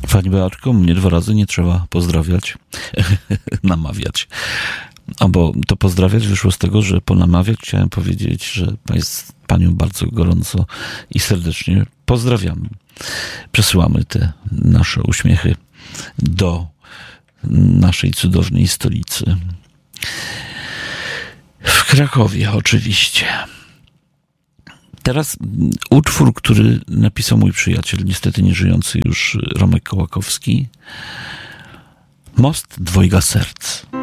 Pani Beatko, mnie 2 razy nie trzeba pozdrawiać, namawiać. Bo to pozdrawiać wyszło z tego, że po namawiać chciałem powiedzieć, że panią bardzo gorąco i serdecznie pozdrawiamy. Przesyłamy te nasze uśmiechy do naszej cudownej stolicy. W Krakowie oczywiście. Teraz utwór, który napisał mój przyjaciel, niestety nieżyjący już Romek Kołakowski. Most dwojga serc.